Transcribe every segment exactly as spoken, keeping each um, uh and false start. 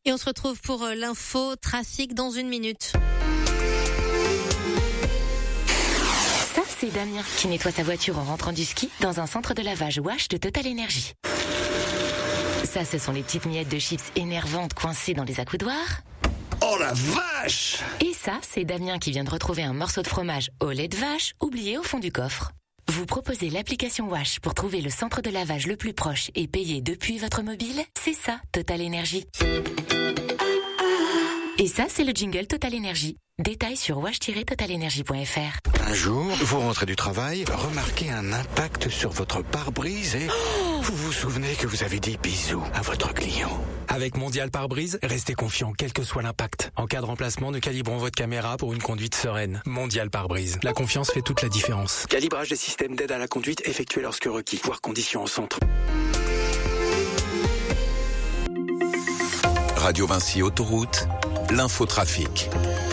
Et on se retrouve pour l'info trafic dans une minute. Ça, c'est Damien qui nettoie sa voiture en rentrant du ski dans un centre de lavage Wash de Total Energy. Ça, ce sont les petites miettes de chips énervantes coincées dans les accoudoirs. Oh la vache! Et ça, c'est Damien qui vient de retrouver un morceau de fromage au lait de vache oublié au fond du coffre. Vous proposez l'application Wash pour trouver le centre de lavage le plus proche et payer depuis votre mobile? C'est ça, Total Energy. Et ça, c'est le jingle Total Energy. Détails sur wash tiret total energy point f r. Un jour, vous rentrez du travail, remarquez un impact sur votre pare-brise et oh vous vous souvenez que vous avez dit bisous à votre client. Avec Mondial Pare-Brise, restez confiant quel que soit l'impact. En cas de remplacement, nous calibrons votre caméra pour une conduite sereine. Mondial Pare-Brise. La confiance fait toute la différence. Calibrage des systèmes d'aide à la conduite effectué lorsque requis. Voir conditions au centre. Radio Vinci Autoroute, l'infotrafic.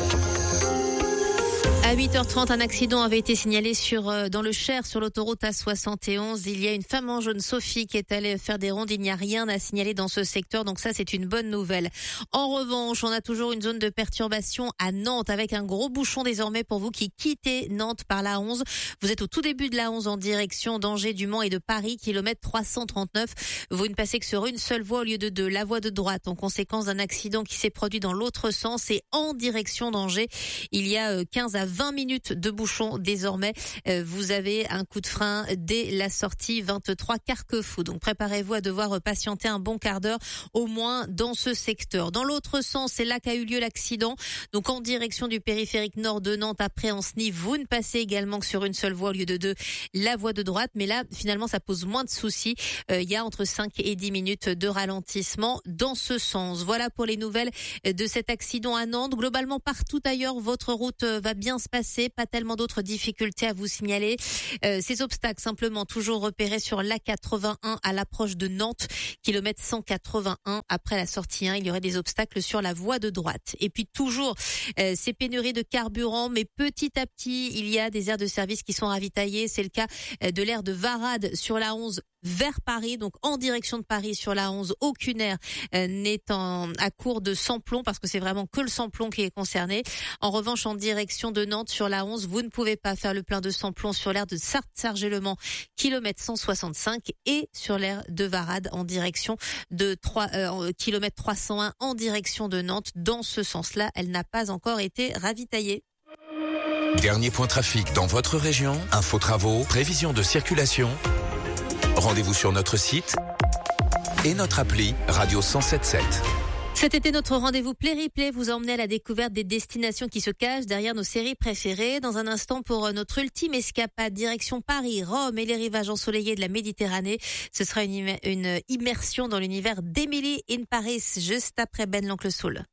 À huit heures trente, un accident avait été signalé sur euh, dans le Cher, sur l'autoroute A soixante et onze. Il y a une femme en jaune, Sophie, qui est allée faire des rondes. Il n'y a rien à signaler dans ce secteur, donc ça, c'est une bonne nouvelle. En revanche, on a toujours une zone de perturbation à Nantes, avec un gros bouchon désormais pour vous qui quittez Nantes par la onze. Vous êtes au tout début de la onze en direction d'Angers, du Mans et de Paris, kilomètre trois cent trente-neuf. Vous ne passez que sur une seule voie au lieu de deux, la voie de droite, en conséquence d'un accident qui s'est produit dans l'autre sens et en direction d'Angers. Il y a quinze à vingt minutes de bouchon désormais. Euh, vous avez un coup de frein dès la sortie vingt-trois Carquefou. Donc préparez-vous à devoir patienter un bon quart d'heure au moins dans ce secteur. Dans l'autre sens, c'est là qu'a eu lieu l'accident. Donc en direction du périphérique nord de Nantes, après Ancenis, vous ne passez également que sur une seule voie au lieu de deux, la voie de droite. Mais là, finalement, ça pose moins de soucis. Euh, il y a entre cinq et dix minutes de ralentissement dans ce sens. Voilà pour les nouvelles de cet accident à Nantes. Globalement, partout ailleurs, votre route va bien se passer. Pas tellement d'autres difficultés à vous signaler. Euh, ces obstacles simplement toujours repérés sur l'A quatre-vingt-un à l'approche de Nantes, kilomètre cent quatre-vingt-un. Après la sortie un, il y aurait des obstacles sur la voie de droite. Et puis toujours euh, ces pénuries de carburant, mais petit à petit, il y a des aires de service qui sont ravitaillées. C'est le cas euh, de l'aire de Varade sur la onze vers Paris, donc en direction de Paris sur la onze. Aucune aire euh, n'est en, à court de sans-plomb parce que c'est vraiment que le sans-plomb qui est concerné. En revanche, en direction de Nantes sur la onze, vous ne pouvez pas faire le plein de sans-plomb sur l'aire de Sarthe-Sargé-le-Mans, kilomètre cent soixante-cinq, et sur l'aire de Varade en direction de trois, euh, kilomètre trois cent un en direction de Nantes. Dans ce sens-là, elle n'a pas encore été ravitaillée. Dernier point trafic dans votre région, info travaux, prévision de circulation. Rendez-vous sur notre site et notre appli Radio cent sept sept. Cet été, notre rendez-vous Play-Replay vous a emmené à la découverte des destinations qui se cachent derrière nos séries préférées. Dans un instant, pour notre ultime escapade, direction Paris, Rome et les rivages ensoleillés de la Méditerranée. Ce sera une, une immersion dans l'univers d'Emily in Paris, juste après Ben l'Oncle Soul.